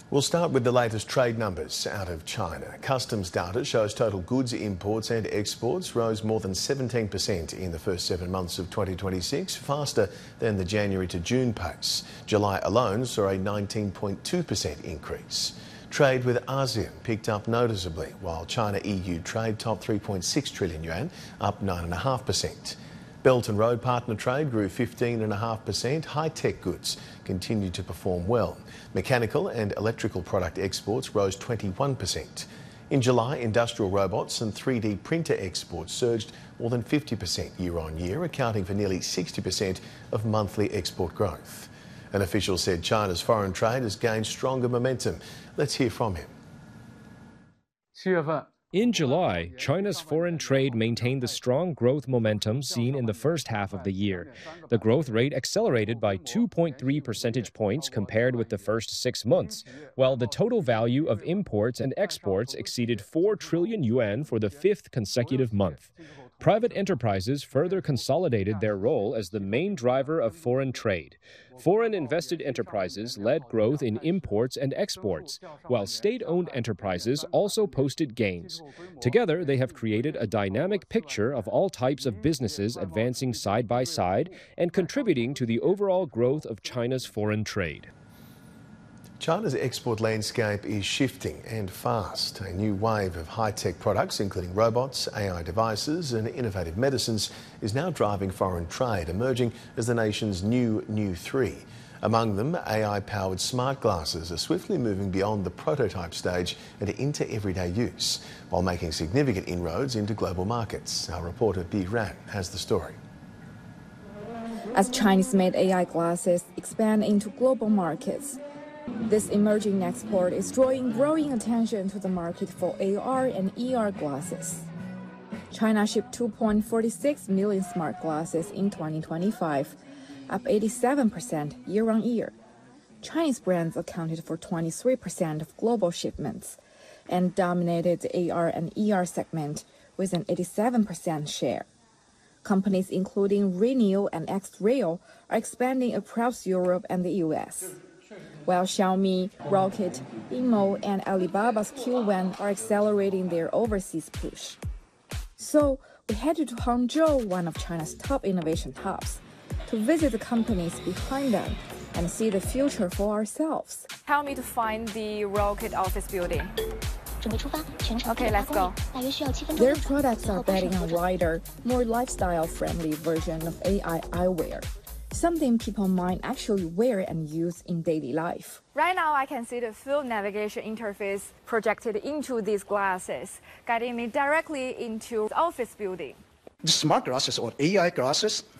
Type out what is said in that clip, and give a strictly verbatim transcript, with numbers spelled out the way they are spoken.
We'll start with the latest trade numbers out of China. Customs data shows total goods imports and exports rose more than seventeen percent in the first seven months of twenty twenty-six, faster than the January to June pace. July alone saw a nineteen point two percent increase. Trade with ASEAN picked up noticeably, while China-E U trade topped three point six trillion yuan, up nine point five percent. Belt and Road partner trade grew fifteen point five percent. High-tech goods continued to perform well. Mechanical and electrical product exports rose twenty-one percent. In July, industrial robots and three D printer exports surged more than fifty percent year on year, accounting for nearly sixty percent of monthly export growth. An official said China's foreign trade has gained stronger momentum. Let's hear from him. In July, China's foreign trade maintained the strong growth momentum seen in the first half of the year. The growth rate accelerated by two point three percentage points compared with the first six months, while the total value of imports and exports exceeded four trillion yuan for the fifth consecutive month. Private enterprises further consolidated their role as the main driver of foreign trade. Foreign invested enterprises led growth in imports and exports, while state-owned enterprises also posted gains. Together, they have created a dynamic picture of all types of businesses advancing side by side and contributing to the overall growth of China's foreign trade. China's export landscape is shifting and fast. A new wave of high-tech products, including robots, A I devices and innovative medicines, is now driving foreign trade, emerging as the nation's new new three. Among them, A I-powered smart glasses are swiftly moving beyond the prototype stage and into everyday use, while making significant inroads into global markets. Our reporter Bi Ran has the story. As Chinese-made A I glasses expand into global markets, this emerging export is drawing growing attention to the market for A R and E R glasses. China shipped two point four six million smart glasses in twenty twenty-five, up eighty-seven percent year on year. Chinese brands accounted for twenty-three percent of global shipments and dominated the A R and E R segment with an eighty-seven percent share. Companies including Reneo and X-Rail are expanding across Europe and the U S, while Xiaomi, Rocket, Imo, and Alibaba's Q one are accelerating their overseas push. So we headed to Hangzhou, one of China's top innovation hubs, to visit the companies behind them and see the future for ourselves. Help me to find the Rocket office building. Okay, let's go. Their products are betting on a wider, more lifestyle-friendly version of A I eyewear, something people might actually wear and use in daily life. Right now, I can see the full navigation interface projected into these glasses, guiding me directly into the office building. The smart glasses or A I glasses